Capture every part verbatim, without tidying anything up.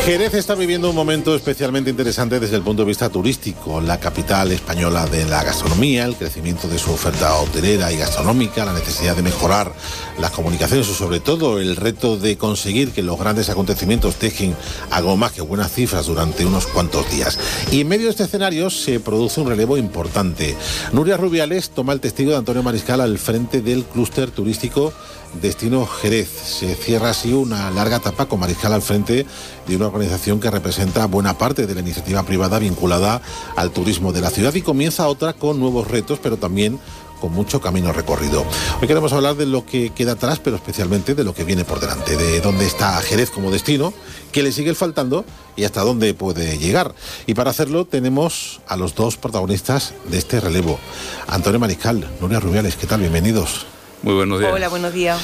Jerez está viviendo un momento especialmente interesante desde el punto de vista turístico. La capital española de la gastronomía, el crecimiento de su oferta hotelera y gastronómica, la necesidad de mejorar las comunicaciones y sobre todo el reto de conseguir que los grandes acontecimientos dejen algo más que buenas cifras durante unos cuantos días. Y en medio de este escenario se produce un relevo importante. Nuria Rubiales toma el testigo de Antonio Mariscal al frente del clúster turístico Destino Jerez. Se cierra así una larga etapa con Mariscal al frente de una organización que representa buena parte de la iniciativa privada vinculada al turismo de la ciudad, y comienza otra con nuevos retos, pero también con mucho camino recorrido. Hoy queremos hablar de lo que queda atrás, pero especialmente de lo que viene por delante, de dónde está Jerez como destino, qué le sigue faltando y hasta dónde puede llegar. Y para hacerlo tenemos a los dos protagonistas de este relevo. Antonio Mariscal, Nuria Rubiales, ¿qué tal? Bienvenidos. Muy buenos días. Hola, buenos días.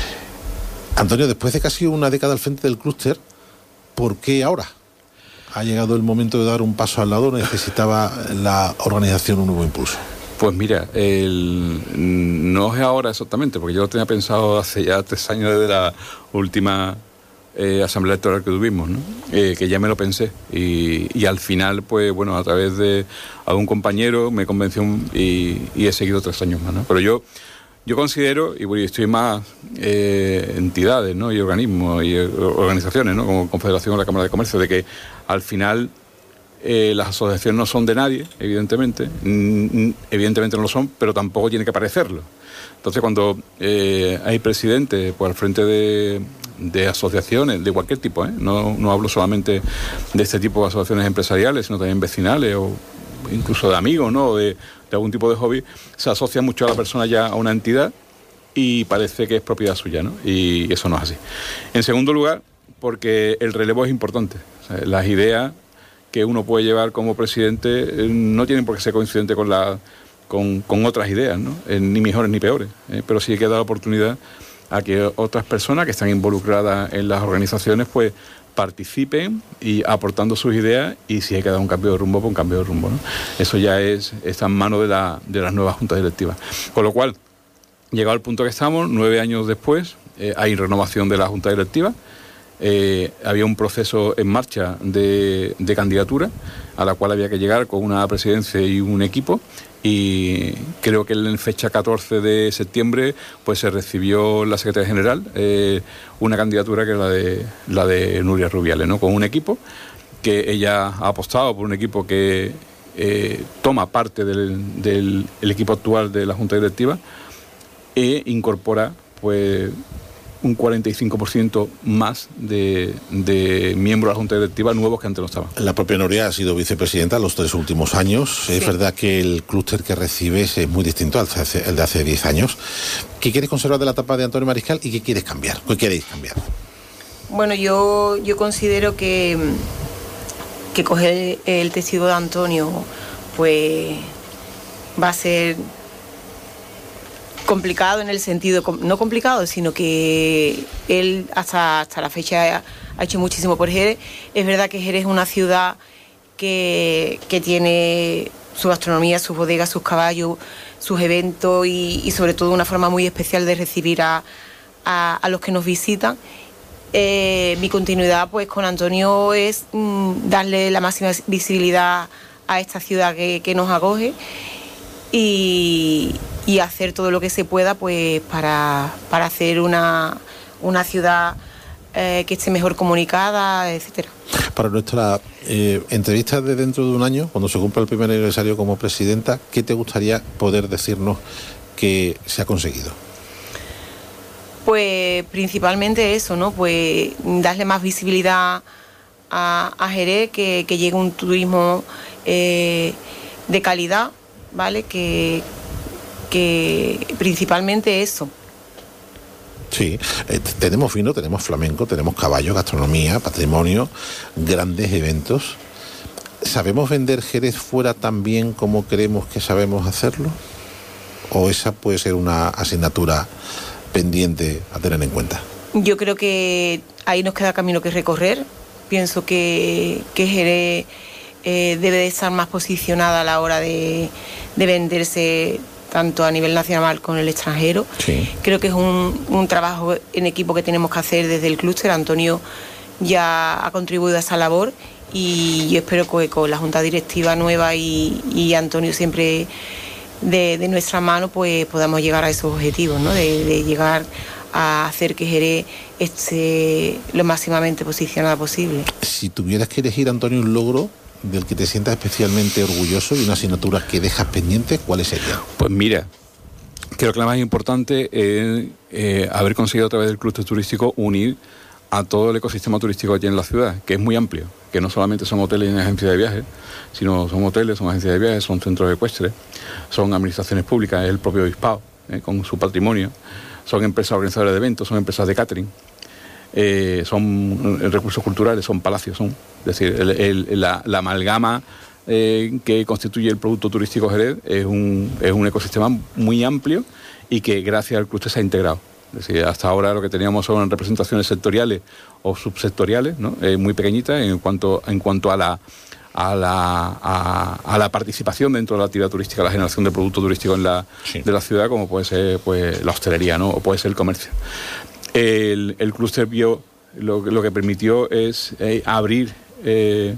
Antonio, después de casi una década al frente del clúster, ¿por qué ahora? ¿Ha llegado el momento de dar un paso al lado? ¿Necesitaba la organización un nuevo impulso? Pues mira, el, no es ahora exactamente, porque yo lo tenía pensado hace ya tres años desde la última eh, asamblea electoral que tuvimos, ¿no? Eh, que ya me lo pensé. Y, y al final, pues bueno, a través de algún compañero me convenció y, y he seguido tres años más, ¿no? Pero yo... Yo considero, y bueno, estoy más eh, entidades, ¿no? y organismos y organizaciones, ¿no? como Confederación o la Cámara de Comercio, de que al final eh, las asociaciones no son de nadie, evidentemente, mm, evidentemente no lo son, pero tampoco tiene que parecerlo. Entonces, cuando eh, hay presidentes pues, al frente de, de asociaciones de cualquier tipo, ¿eh? no, no hablo solamente de este tipo de asociaciones empresariales, sino también vecinales o incluso de amigos, ¿no? de, de algún tipo de hobby, se asocia mucho a la persona ya a una entidad y parece que es propiedad suya, ¿no? Y eso no es así. En segundo lugar, porque el relevo es importante. O sea, las ideas que uno puede llevar como presidente eh, no tienen por qué ser coincidentes con, la, con, con otras ideas, ¿no? Eh, ni mejores ni peores, ¿eh? Pero sí hay que dar la oportunidad a que otras personas que están involucradas en las organizaciones, pues, participen y aportando sus ideas, y si hay que dar un cambio de rumbo, pues un cambio de rumbo, ¿no? Eso ya es está en manos de, la, de las nuevas juntas directivas. Con lo cual, llegado al punto que estamos, nueve años después, eh, hay renovación de la junta directiva. Eh, había un proceso en marcha de, de candidatura a la cual había que llegar con una presidencia y un equipo, y creo que en fecha catorce de septiembre pues se recibió la Secretaría General eh, una candidatura que es la de, la de Nuria Rubiales, ¿no? Con un equipo que ella ha apostado por un equipo que eh, toma parte del, del el equipo actual de la Junta Directiva e incorpora pues un cuarenta y cinco por ciento más de, de miembros de la Junta Directiva nuevos que antes no estaban. La propia Nuria ha sido vicepresidenta los tres últimos años. Sí. Es verdad que el clúster que recibes es muy distinto al de hace diez años. ¿Qué quieres conservar de la etapa de Antonio Mariscal y qué quieres cambiar? ¿Qué queréis cambiar? Bueno, yo, yo considero que, que coger el testigo de Antonio pues va a ser complicado en el sentido, no complicado, sino que él hasta, hasta la fecha ha, ha hecho muchísimo por Jerez. Es verdad que Jerez es una ciudad que, que tiene su gastronomía, sus bodegas, sus caballos, sus eventos y, y sobre todo una forma muy especial de recibir a, a, a los que nos visitan. Eh, mi continuidad pues con Antonio es mm, darle la máxima visibilidad a esta ciudad que, que nos acoge y, y hacer todo lo que se pueda pues para, para hacer una, una ciudad eh, que esté mejor comunicada, etcétera. Para nuestra eh, entrevista de dentro de un año, cuando se cumpla el primer aniversario como presidenta, ¿qué te gustaría poder decirnos que se ha conseguido? Pues principalmente eso, ¿no? Pues darle más visibilidad a, a Jerez, que, que llegue un turismo eh, de calidad, ¿vale? Que, que principalmente eso. Sí, eh, tenemos vino, tenemos flamenco, tenemos caballo, gastronomía, patrimonio, grandes eventos. ¿Sabemos vender Jerez fuera tan bien como creemos que sabemos hacerlo? ¿O esa puede ser una asignatura pendiente a tener en cuenta? Yo creo que ahí nos queda camino que recorrer. Pienso que, que Jerez eh, debe de estar más posicionada a la hora de, de venderse tanto a nivel nacional como en el extranjero. Sí. Creo que es un, un trabajo en equipo que tenemos que hacer desde el clúster. Antonio ya ha contribuido a esa labor, y yo espero que con la Junta Directiva nueva y, y Antonio siempre de, de nuestra mano, pues podamos llegar a esos objetivos, ¿no? De, de llegar a hacer que Jerez esté lo máximamente posicionada posible. Si tuvieras que elegir, Antonio, un logro del que te sientas especialmente orgulloso y una asignatura que dejas pendiente, ¿cuáles serían? Pues mira, creo que la más importante es eh, haber conseguido a través del clúster turístico unir a todo el ecosistema turístico aquí en la ciudad, que es muy amplio, que no solamente son hoteles y agencias de viajes, sino son hoteles, son agencias de viajes, son centros ecuestres, son administraciones públicas, el propio obispado, eh, con su patrimonio, son empresas organizadoras de eventos, son empresas de catering, eh, son recursos culturales, son palacios, son, es decir, el, el, la, la amalgama eh, que constituye el producto turístico Jerez es un, es un ecosistema muy amplio y que gracias al clúster se ha integrado. Es decir, hasta ahora lo que teníamos son representaciones sectoriales o subsectoriales, ¿no? Eh, muy pequeñitas en cuanto, en cuanto a la a la, a, a la participación dentro de la actividad turística, la generación de producto turístico en la, sí. de la ciudad, como puede ser pues la hostelería, ¿no? O puede ser el comercio. El, el clúster vio lo, lo que permitió es eh, abrir eh,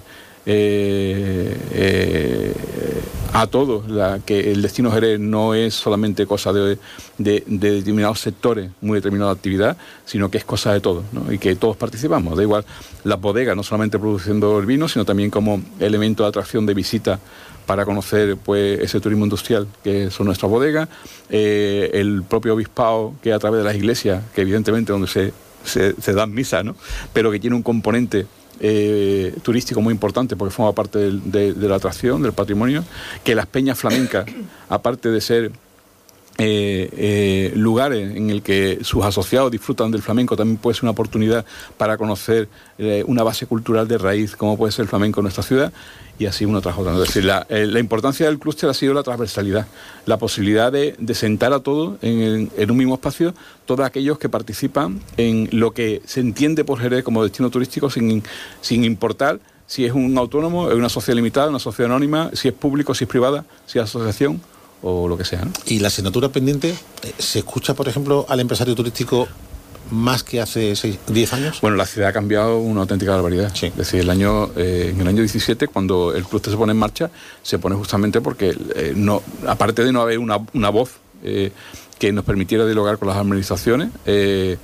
eh, eh, a todos la, que el destino Jerez no es solamente cosa de, de, de determinados sectores, muy determinada actividad, sino que es cosa de todos, ¿no? Y que todos participamos. Da igual las bodegas, no solamente produciendo el vino, sino también como elemento de atracción de visita para conocer pues ese turismo industrial que son nuestras bodegas, eh, el propio obispado que a través de las iglesias, que evidentemente donde se, se, se dan misas, ¿no? Pero que tiene un componente Eh, turístico muy importante porque forma parte de, de, de la atracción, del patrimonio, que las peñas flamencas, aparte de ser eh, eh, lugares en el que sus asociados disfrutan del flamenco, también puede ser una oportunidad para conocer eh, una base cultural de raíz como puede ser el flamenco en nuestra ciudad, y así uno tras otro. Es decir, la, eh, la importancia del clúster ha sido la transversalidad, la posibilidad de, de sentar a todos en, en un mismo espacio, todos aquellos que participan en lo que se entiende por Jerez como destino turístico, sin, sin importar si es un autónomo, es una sociedad limitada, una sociedad anónima, si es público, si es privada, si es asociación o lo que sea, ¿no? ¿Y la asignatura pendiente se escucha, por ejemplo, al empresario turístico más que hace seis, diez años? Bueno, la ciudad ha cambiado una auténtica barbaridad. Sí. Es decir, el año, eh, en el año diecisiete, cuando el clúster se pone en marcha, se pone justamente porque, eh, no, aparte de no haber una, una voz eh, que nos permitiera dialogar con las administraciones, eh,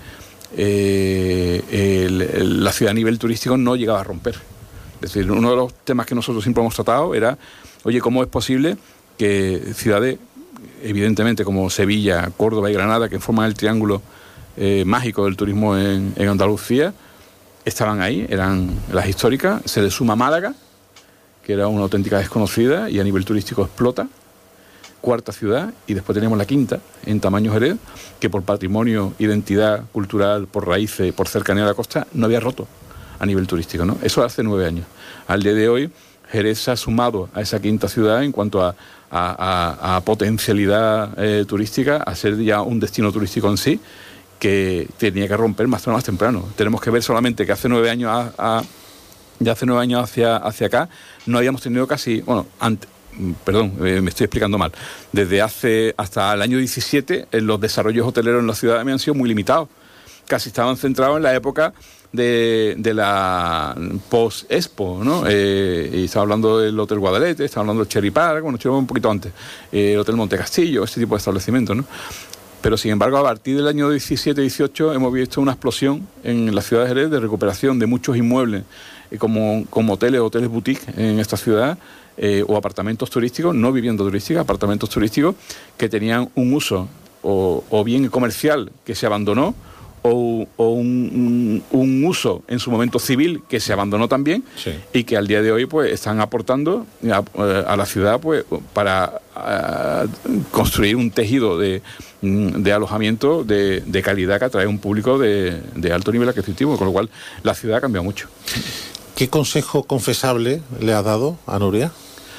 eh, el, el, la ciudad a nivel turístico no llegaba a romper. Es decir, uno de los temas que nosotros siempre hemos tratado era, oye, ¿cómo es posible que ciudades, evidentemente como Sevilla, Córdoba y Granada, que forman el triángulo eh, mágico del turismo en, en Andalucía, estaban ahí, eran las históricas, se le suma Málaga, que era una auténtica desconocida y a nivel turístico explota, cuarta ciudad, y después tenemos la quinta, en tamaño Jerez, que por patrimonio, identidad cultural, por raíces, por cercanía a la costa, no había roto a nivel turístico, ¿no? Eso hace nueve años. Al día de hoy, Jerez se ha sumado a esa quinta ciudad en cuanto a, a, a, a potencialidad eh, turística, a ser ya un destino turístico en sí, que tenía que romper más o más temprano. Tenemos que ver solamente que hace nueve años a, a, ya hace nueve años hacia, hacia acá no habíamos tenido casi, bueno, antes, perdón, eh, me estoy explicando mal, desde hace hasta el año diecisiete eh, los desarrollos hoteleros en la ciudad me han sido muy limitados, casi estaban centrados en la época de, de la post-Expo, ¿no? Eh, y estaba hablando del Hotel Guadalete, estaba hablando del Cherry Park, bueno, un poquito antes, eh, el Hotel Monte Castillo, este tipo de establecimientos, ¿no? Pero sin embargo, a partir del año diecisiete dieciocho hemos visto una explosión en la ciudad de Jerez de recuperación de muchos inmuebles eh, como, como hoteles, hoteles boutique en esta ciudad, eh, o apartamentos turísticos, no vivienda turística, apartamentos turísticos que tenían un uso o, o bien comercial que se abandonó, o, o un, un, un uso en su momento civil que se abandonó también, sí. Y que al día de hoy pues están aportando a, a la ciudad pues para a, construir un tejido de, de alojamiento de, de calidad que atrae un público de, de alto nivel adquisitivo, con lo cual la ciudad ha cambiado mucho. ¿Qué consejo confesable le has dado a Nuria?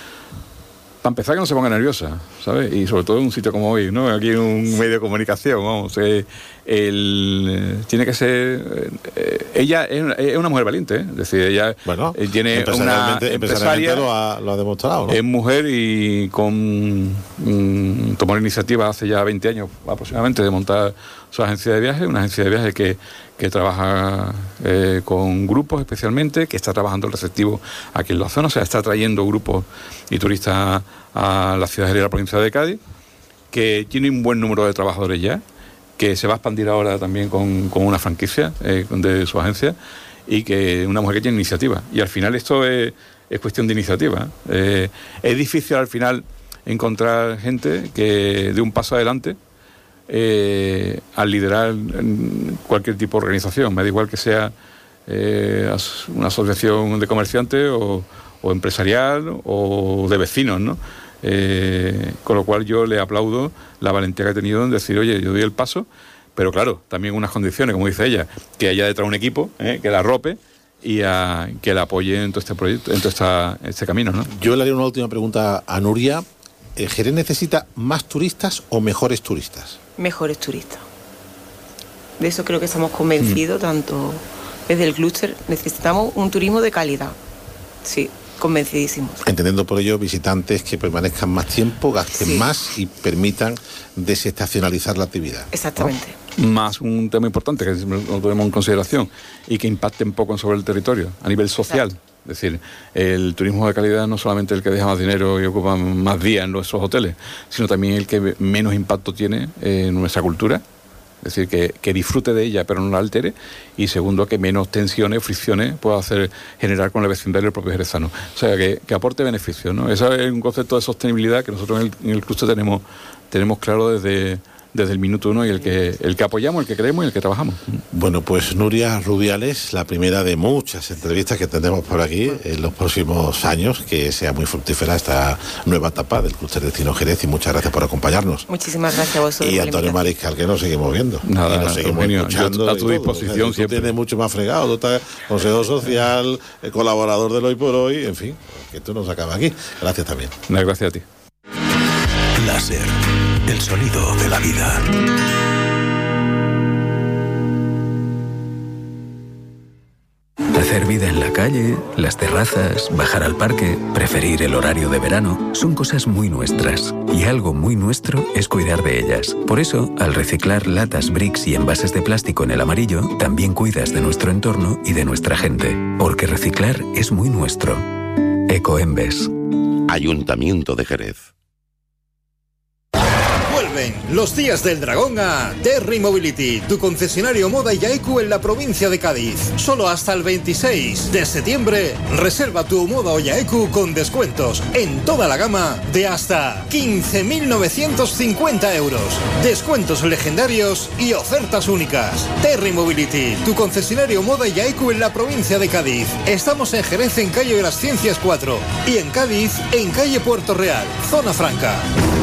Para empezar, que no se ponga nerviosa, ¿sabes? Y sobre todo en un sitio como hoy, ¿no? Aquí en un medio de comunicación, vamos. Eh, el, tiene que ser... Eh, ella es una, es una mujer valiente, ¿eh? Es decir, ella bueno, eh, tiene una empresaria... Lo ha, lo ha demostrado, ¿no? Es mujer y con mm, tomó la iniciativa hace ya veinte años aproximadamente de montar su agencia de viajes, una agencia de viajes que, que trabaja eh, con grupos especialmente, que está trabajando el receptivo aquí en la zona, o sea, está trayendo grupos y turistas a la ciudad de la provincia de Cádiz, que tiene un buen número de trabajadores ya, que se va a expandir ahora también con, con una franquicia eh, de su agencia, y que una mujer que tiene iniciativa. Y al final esto es, es cuestión de iniciativa. Eh, es difícil al final encontrar gente que dé un paso adelante Eh, al liderar cualquier tipo de organización, me da igual que sea eh, una asociación de comerciantes o, o empresarial o de vecinos, ¿no? Eh, con lo cual yo le aplaudo la valentía que ha tenido en decir, oye, yo doy el paso, pero claro, también unas condiciones, como dice ella, que haya detrás un equipo eh, que la arrope y a, que la apoye en todo este proyecto, en todo esta, este camino, ¿no? Yo le haré una última pregunta a Nuria. ¿Jerez necesita más turistas o mejores turistas? Mejores turistas. De eso creo que estamos convencidos, mm. tanto desde el clúster. Necesitamos un turismo de calidad. Sí, convencidísimos. Entendiendo por ello visitantes que permanezcan más tiempo, gasten sí. más y permitan desestacionalizar la actividad. Exactamente. ¿No? Más un tema importante que lo tenemos en consideración y que impacte un poco sobre el territorio, a nivel social. Exacto. Es decir, el turismo de calidad no solamente el que deja más dinero y ocupa más días en nuestros hoteles, sino también el que menos impacto tiene en nuestra cultura. Es decir, que, que disfrute de ella pero no la altere, y segundo, que menos tensiones, fricciones pueda hacer generar con el vecindario el propio jerezano. O sea, que, que aporte beneficios, ¿no? Ese es un concepto de sostenibilidad que nosotros en el, en el clúster tenemos, tenemos claro desde... desde el minuto uno, y el que el que apoyamos, el que creemos y el que trabajamos. Bueno, pues Nuria Rubiales, la primera de muchas entrevistas que tendremos por aquí en los próximos años, que sea muy fructífera esta nueva etapa del Clúster Destino Jerez, y muchas gracias por acompañarnos. Muchísimas gracias a vosotros. Y Antonio Mariscal, que nos seguimos viendo. Nada, y nos seguimos Eugenio, escuchando. Yo, a tu disposición o sea, siempre. Tú tienes mucho más fregado, tú estás consejo social, colaborador del Hoy por Hoy, en fin, que esto nos acaba aquí. Gracias también. Nada, gracias a ti. Láser, el sonido de la vida. Hacer vida en la calle, las terrazas, bajar al parque, preferir el horario de verano, son cosas muy nuestras. Y algo muy nuestro es cuidar de ellas. Por eso, al reciclar latas, bricks y envases de plástico en el amarillo, también cuidas de nuestro entorno y de nuestra gente. Porque reciclar es muy nuestro. Ecoembes. Ayuntamiento de Jerez. Los días del dragón a Terry Mobility, tu concesionario Moda y Yaiku en la provincia de Cádiz. Solo hasta el veintiséis de septiembre, reserva tu Moda o Yaiku con descuentos en toda la gama de hasta quince mil novecientos cincuenta euros. Descuentos legendarios y ofertas únicas. Terry Mobility, tu concesionario Moda y Yaiku en la provincia de Cádiz. Estamos en Jerez, en calle de las Ciencias cuatro, y en Cádiz, en calle Puerto Real, Zona Franca.